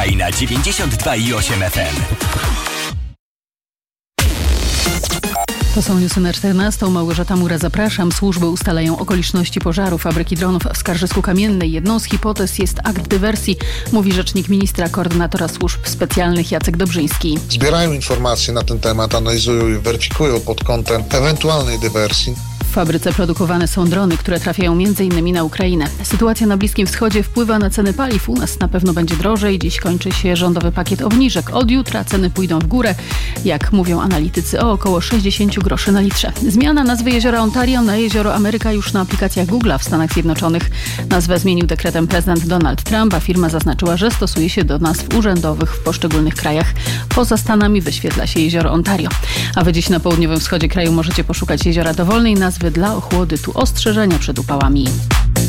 Słuchaj na 92,8 FM. To są newsy na 14. Małgorzata Mura, zapraszam. Służby ustalają okoliczności pożaru fabryki dronów w Skarżysku-Kamiennej. Jedną z hipotez jest akt dywersji, mówi rzecznik ministra, koordynatora służb specjalnych Jacek Dobrzyński. Zbierają informacje na ten temat, analizują i weryfikują pod kątem ewentualnej dywersji. W fabryce produkowane są drony, które trafiają m.in. na Ukrainę. Sytuacja na Bliskim Wschodzie wpływa na ceny paliw. U nas na pewno będzie drożej. Dziś kończy się rządowy pakiet obniżek. Od jutra ceny pójdą w górę, jak mówią analitycy, o około 60 groszy na litrze. Zmiana nazwy jeziora Ontario na jezioro Ameryka już na aplikacjach Google'a w Stanach Zjednoczonych. Nazwę zmienił dekretem prezydent Donald Trump, a firma zaznaczyła, że stosuje się do nazw urzędowych w poszczególnych krajach. Poza Stanami wyświetla się jezioro Ontario. A wy dziś na południowym wschodzie kraju możecie poszukać jeziora dowolnej nazwy dla ochłody. Tu ostrzeżenia przed upałami.